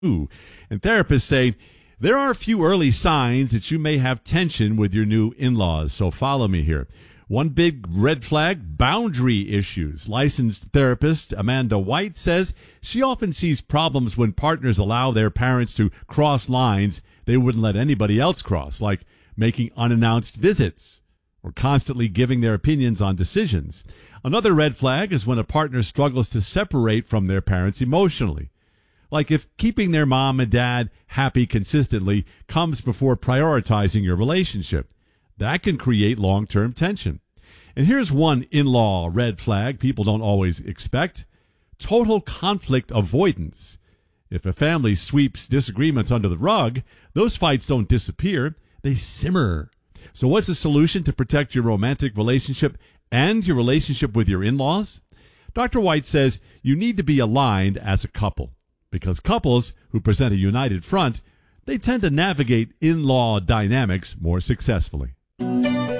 Ooh. And therapists say there are a few early signs that you may have tension with your new in-laws. So follow me here. One big red flag, boundary issues. Licensed therapist Amanda White says she often sees problems when partners allow their parents to cross lines they wouldn't let anybody else cross, like making unannounced visits or constantly giving their opinions on decisions. Another red flag is when a partner struggles to separate from their parents emotionally. Like if keeping their mom and dad happy consistently comes before prioritizing your relationship. That can create long-term tension. And here's one in-law red flag people don't always expect. Total conflict avoidance. If a family sweeps disagreements under the rug, those fights don't disappear, they simmer. So what's the solution to protect your romantic relationship and your relationship with your in-laws? Dr. White says you need to be aligned as a couple, because couples who present a united front, they tend to navigate in-law dynamics more successfully.